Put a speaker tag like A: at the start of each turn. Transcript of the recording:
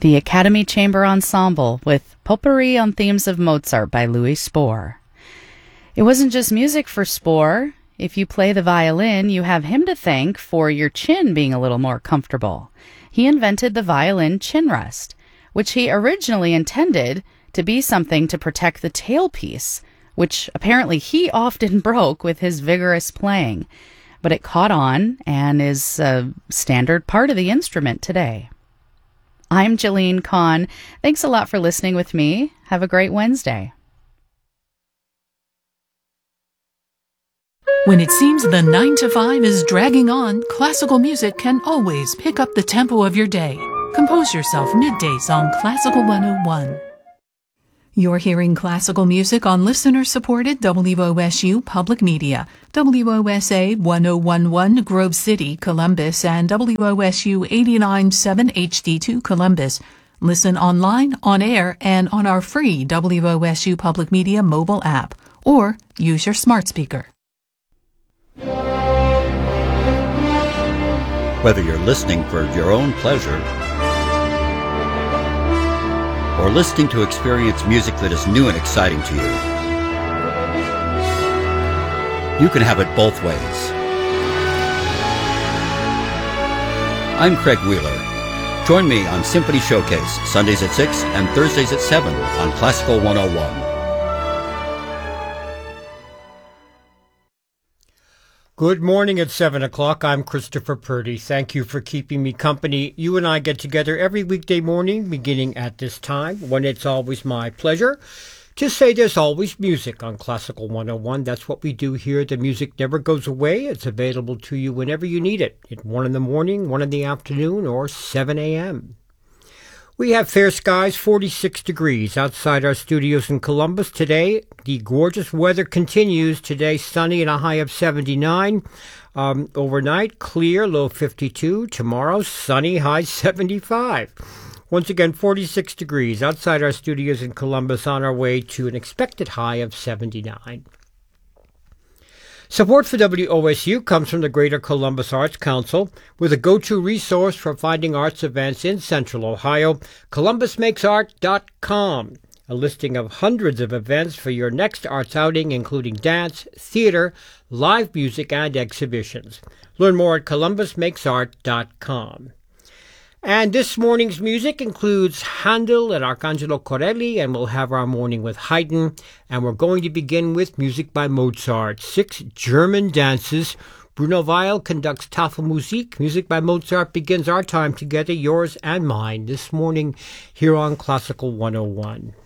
A: the Academy Chamber Ensemble with Potpourri on Themes of Mozart by Louis Spohr. It wasn't just music for Spohr. If you play the violin, you have him to thank for your chin being a little more comfortable. He invented the violin chin rest, which he originally intended to be something to protect the tailpiece, which apparently he often broke with his vigorous playing. But it caught on and is a standard part of the instrument today. I'm Jillian Kahn. Thanks a lot for listening with me. Have a great Wednesday.
B: When it seems the 9 to 5 is dragging on, classical music can always pick up the tempo of your day. Compose yourself middays on Classical 101. You're hearing classical music on listener-supported WOSU Public Media, WOSA 1011 Grove City, Columbus, and WOSU 89.7 HD2 Columbus. Listen online, on air, and on our free WOSU Public Media mobile app, or use your smart speaker.
C: Whether you're listening for your own pleasure or listening to experience music that is new and exciting to you, you can have it both ways. I'm Craig Wheeler. Join me on Symphony Showcase, Sundays at 6 and Thursdays at 7 on Classical 101.
D: Good morning at 7 o'clock. I'm Christopher Purdy. Thank you for keeping me company. You and I get together every weekday morning beginning at this time, when it's always my pleasure to say there's always music on Classical 101. That's what we do here. The music never goes away. It's available to you whenever you need it, at 1 in the morning, 1 in the afternoon, or 7 a.m. We have fair skies, 46 degrees outside our studios in Columbus today. The gorgeous weather continues. Today, sunny and a high of 79. Overnight, clear, low 52. Tomorrow, sunny, high 75. Once again, 46 degrees outside our studios in Columbus, on our way to an expected high of 79. Support for WOSU comes from the Greater Columbus Arts Council, with a go-to resource for finding arts events in Central Ohio, columbusmakesart.com, a listing of hundreds of events for your next arts outing, including dance, theater, live music, and exhibitions. Learn more at columbusmakesart.com. And this morning's music includes Handel and Arcangelo Corelli, and we'll have our morning with Haydn. And we're going to begin with music by Mozart, 6 German dances. Bruno Weil conducts Tafelmusik. Music by Mozart begins our time together, yours and mine, this morning here on Classical 101.